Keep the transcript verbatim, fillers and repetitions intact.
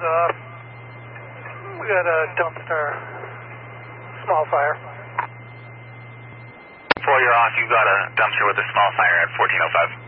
off. We got a dumpster, small fire. Four, you're off. You've got a dumpster with a small fire at fourteen oh five.